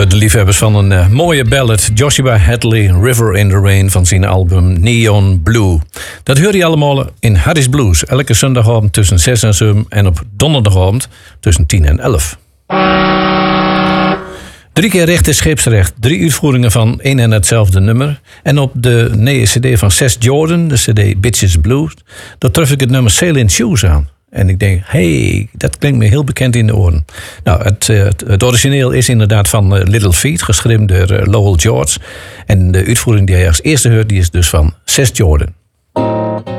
Voor de liefhebbers van een mooie ballad, Joshua Hadley, River in the Rain van zijn album Neon Blue. Dat hoor je allemaal in Harry's Blues, elke zondagavond tussen 6 en 7 en op donderdagavond tussen 10 en 11. 3 keer recht is scheepsrecht, 3 uitvoeringen van één en hetzelfde nummer. En op de nieuwe cd van Seth Jordan, de cd Bitches Blues, daar tref ik het nummer Sailing Shoes aan. En ik denk, hey, dat klinkt me heel bekend in de oren. Nou, het origineel is inderdaad van Little Feat, geschreven door Lowell George. En de uitvoering die hij als eerste hoort, die is dus van Seth Jordan.